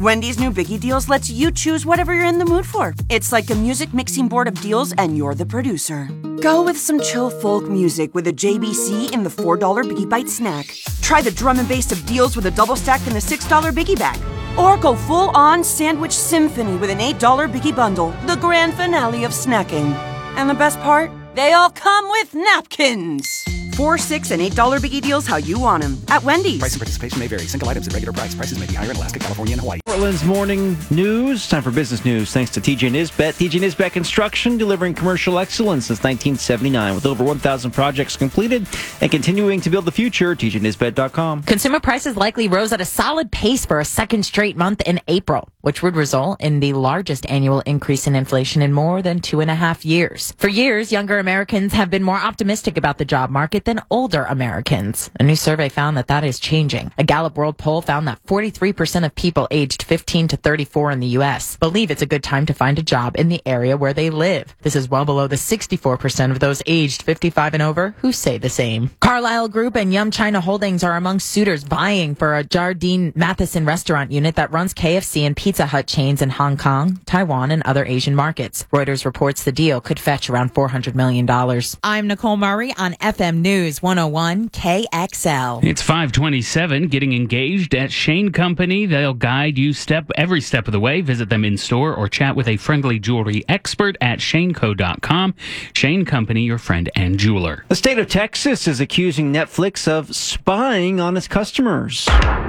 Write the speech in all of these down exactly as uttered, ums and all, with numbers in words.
Wendy's new Biggie Deals lets you choose whatever you're in the mood for. It's like a music mixing board of deals, and you're the producer. Go with some chill folk music with a J B C in the four dollar Biggie Bite snack. Try the drum and bass of deals with a double stack in the six dollar Biggie Bag. Or go full-on sandwich symphony with an eight dollar Biggie Bundle, the grand finale of snacking. And the best part? They all come with napkins. Four, six, and eight dollar Biggie Deals how you want them at Wendy's. Price and participation may vary. Single items at regular price. Prices may be higher in Alaska, California, and Hawaii. Portland's morning news. Time for business news. Thanks to T J Nisbet. T J Nisbet Construction, delivering commercial excellence since nineteen seventy-nine. With over one thousand projects completed and continuing to build the future. T J Nisbet dot com. Consumer prices likely rose at a solid pace for a second straight month in April, which would result in the largest annual increase in inflation in more than two and a half years. For years, younger Americans have been more optimistic about the job market than older Americans. A new survey found that that is changing. A Gallup World poll found that forty-three percent of people aged fifteen to thirty-four in the U S believe it's a good time to find a job in the area where they live. This is well below the sixty-four percent of those aged fifty-five and over who say the same. Carlyle Group and Yum China Holdings are among suitors vying for a Jardine Matheson restaurant unit that runs K F C and Pizza Hut chains in Hong Kong, Taiwan, and other Asian markets. Reuters reports the deal could fetch around four hundred million dollars. I'm Nicole Murray on F M News one oh one K X L. It's five twenty-seven. Getting engaged at Shane Company. They'll guide you step every step of the way. Visit them in store or chat with a friendly jewelry expert at shane co dot com. Shane Company, your friend and jeweler. The state of Texas is accusing Netflix of spying on its customers.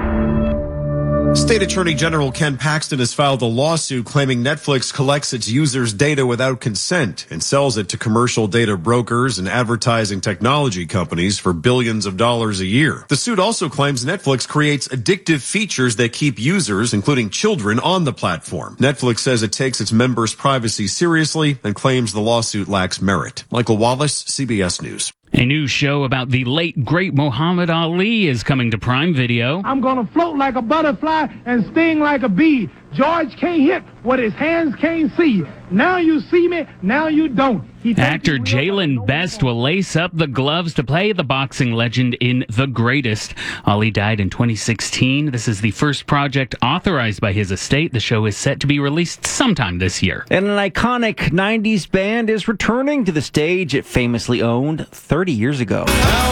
State Attorney General Ken Paxton has filed a lawsuit claiming Netflix collects its users' data without consent and sells it to commercial data brokers and advertising technology companies for billions of dollars a year. The suit also claims Netflix creates addictive features that keep users, including children, on the platform. Netflix says it takes its members' privacy seriously and claims the lawsuit lacks merit. Michael Wallace, C B S News. A new show about the late, great Muhammad Ali is coming to Prime Video. I'm going to float like a butterfly and sting like a bee. George can't hit what his hands can't see. Now you see me, now you don't. Actor Jalen Best will lace up the gloves to play the boxing legend in The Greatest. Ali died in twenty sixteen. This is the first project authorized by his estate. The show is set to be released sometime this year. And an iconic nineties band is returning to the stage it famously owned thirty years ago.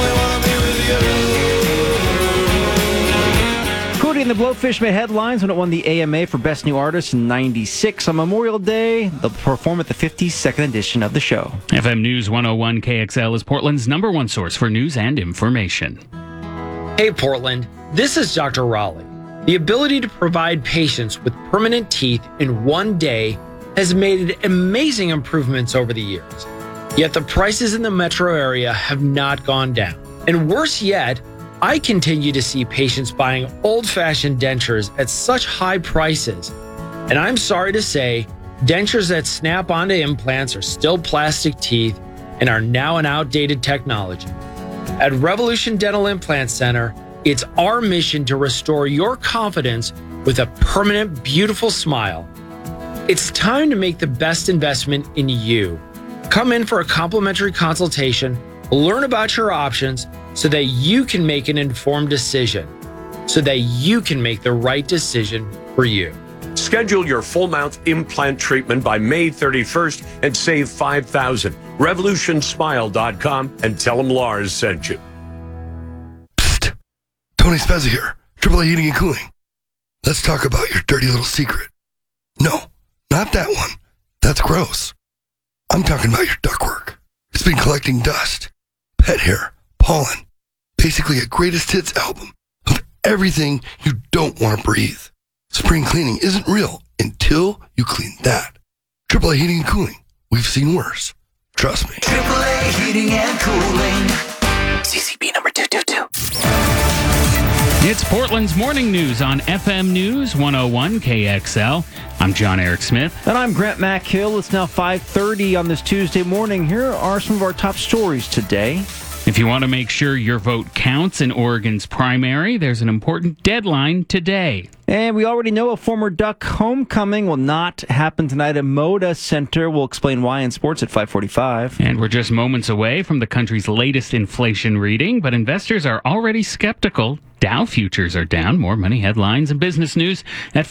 Cody and the Blowfish made headlines when it won the A M A for Best New Artist in ninety-six. On Memorial Day, they'll perform at the fifty-second edition of the show. F M News one oh one K X L is Portland's number one source for news and information. Hey, Portland. This is Doctor Raleigh. The ability to provide patients with permanent teeth in one day has made amazing improvements over the years. Yet the prices in the metro area have not gone down. And worse yet, I continue to see patients buying old-fashioned dentures at such high prices. And I'm sorry to say, dentures that snap onto implants are still plastic teeth and are now an outdated technology. At Revolution Dental Implant Center, it's our mission to restore your confidence with a permanent, beautiful smile. It's time to make the best investment in you. Come in for a complimentary consultation, learn about your options so that you can make an informed decision, so that you can make the right decision for you. Schedule your full mouth implant treatment by May thirty-first and save five thousand dollars. revolution smile dot com and tell them Lars sent you. Psst. Tony Spezza here, triple A Heating and Cooling. Let's talk about your dirty little secret. No, not that one. That's gross. I'm talking about your ductwork. It's been collecting dust, pet hair, pollen, basically a greatest hits album of everything you don't want to breathe. Spring cleaning isn't real until you clean that. triple A Heating and Cooling. We've seen worse. Trust me. triple A Heating and Cooling. C C B number two two two. It's Portland's morning news on F M News one oh one K X L. I'm John Eric Smith. And I'm Grant Mackhill. It's now five thirty on this Tuesday morning. Here are some of our top stories today. If you want to make sure your vote counts in Oregon's primary, there's an important deadline today. And we already know a former Duck homecoming will not happen tonight at Moda Center. We'll explain why in sports at five forty-five. And we're just moments away from the country's latest inflation reading, but investors are already skeptical. Dow futures are down. More money headlines and business news at